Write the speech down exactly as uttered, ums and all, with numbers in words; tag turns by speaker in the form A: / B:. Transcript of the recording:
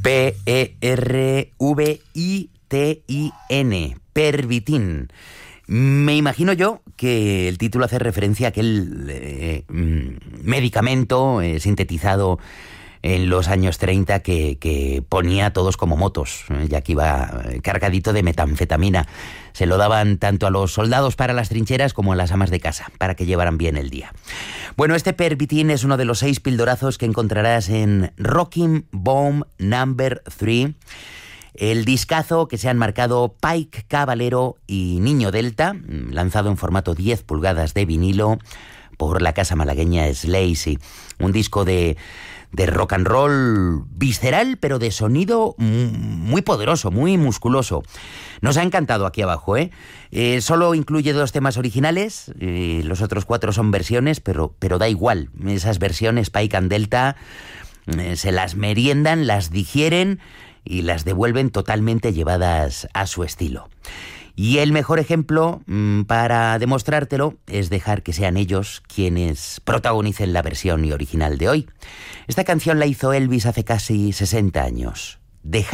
A: P E R V I T I N, Pervitin. Me imagino yo que el título hace referencia a aquel eh, medicamento eh, sintetizado en los años treinta que, que ponía a todos como motos, ya que iba cargadito de metanfetamina. Se lo daban tanto a los soldados para las trincheras como a las amas de casa, para que llevaran bien el día. Bueno, este Pervitin es uno de los seis pildorazos que encontrarás en Rocking Bomb Number tres, el discazo que se han marcado Pike Caballero y Niño Delta, lanzado en formato diez pulgadas de vinilo por la casa malagueña Slazy. Un disco de... de rock and roll visceral, pero de sonido muy poderoso, muy musculoso. Nos ha encantado aquí abajo, ¿eh? eh solo incluye dos temas originales, eh, los otros cuatro son versiones, pero, pero da igual. Esas versiones, Pike and Delta, eh, se las meriendan, las digieren y las devuelven totalmente llevadas a su estilo. Y el mejor ejemplo mmm, para demostrártelo es dejar que sean ellos quienes protagonicen la versión original de hoy. Esta canción la hizo Elvis hace casi sesenta años. Deja